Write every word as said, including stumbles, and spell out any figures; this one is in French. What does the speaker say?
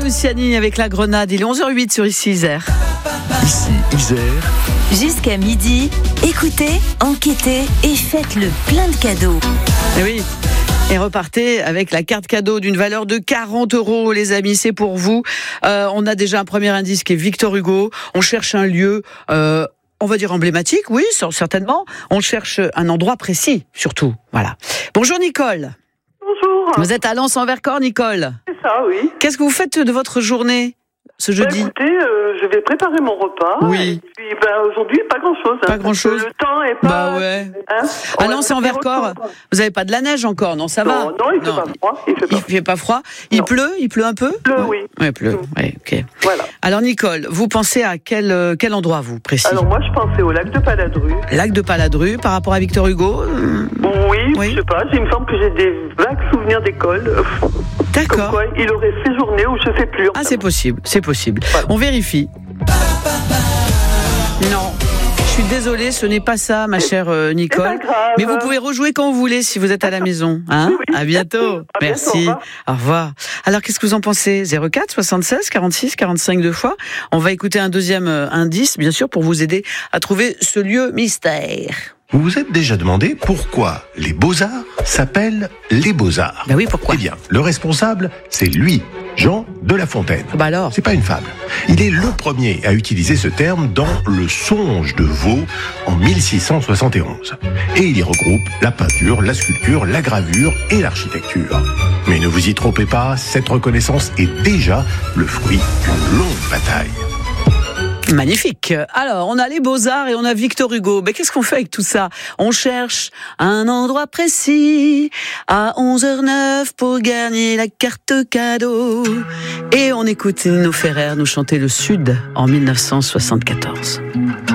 Luciani avec la Grenade. Il est onze heures huit sur Ici Isère. Ici Isère. Jusqu'à midi, écoutez, enquêtez et faites le plein de cadeaux. Et oui. Et repartez avec la carte cadeau d'une valeur de quarante euros, les amis, c'est pour vous. Euh, on a déjà un premier indice qui est Victor Hugo. On cherche un lieu, euh, on va dire emblématique, oui, certainement. On cherche un endroit précis, surtout. Voilà. Bonjour Nicole. Bonjour. Vous êtes à Lens-en-Vercors, Nicole. C'est ça, oui. Qu'est-ce que vous faites de votre journée ce jeudi? Bah, écoutez, euh, je vais préparer mon repas. Oui. Et puis, bah, aujourd'hui, pas grand-chose. Hein, Pas grand-chose. Le temps est pas... Bah ouais. Hein, À Lens-en-Vercors, vous n'avez pas de la neige encore, non? Ça va? Non, non, il fait pas froid. Il fait pas, Il fait pas froid. Il Non. pleut? Il pleut un peu? Il pleut, oui. Oui, il pleut. Oui, ok. Voilà. Alors Nicole, vous pensez à quel, euh, quel endroit, vous, précis? Alors moi, je pensais au lac de Paladru. Lac de Paladru, par rapport à Victor Hugo? euh, Oui, Oui. je sais pas, il me semble que j'ai des vagues souvenirs d'école. Comme D'accord. quoi, il aurait séjourné ou je sais plus. Ah, c'est possible, c'est possible. Voilà. On vérifie. Non, je suis désolée, ce n'est pas ça, ma chère euh, Nicole. C'est pas grave. Mais vous pouvez rejouer quand vous voulez si vous êtes à la maison. Hein? Oui. À bientôt. À Merci. bientôt, au Au revoir. Alors, qu'est-ce que vous en pensez? zéro quatre soixante-seize quarante-six quarante-cinq deux fois. On va écouter un deuxième euh, indice, bien sûr, pour vous aider à trouver ce lieu mystère. Vous vous êtes déjà demandé pourquoi les Beaux-Arts s'appellent les Beaux-Arts? Ben oui, pourquoi? Eh bien, le responsable, c'est lui, Jean de La Fontaine. Bah alors? C'est pas une fable. Il est le premier à utiliser ce terme dans Le Songe de Vaux en mille six cent soixante et onze. Et il y regroupe la peinture, la sculpture, la gravure et l'architecture. Mais ne vous y trompez pas, cette reconnaissance est déjà le fruit d'une longue bataille. Magnifique. Alors, on a les Beaux-Arts et on a Victor Hugo. Mais qu'est-ce qu'on fait avec tout ça? On cherche un endroit précis à onze heures neuf pour gagner la carte cadeau. Et on écoute Nino Ferrer nous chanter Le Sud en mille neuf cent soixante-quatorze.